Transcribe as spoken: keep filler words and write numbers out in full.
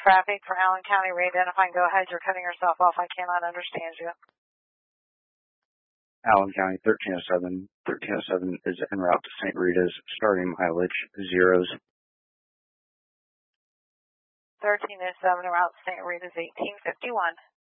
traffic for Allen County, re-identifying. Go ahead, you're cutting yourself off. I cannot understand you. Allen County, thirteen oh seven. thirteen oh seven is en route to Saint Rita's, starting mileage zeros. thirteen oh seven, en route to Saint Rita's, eighteen fifty-one.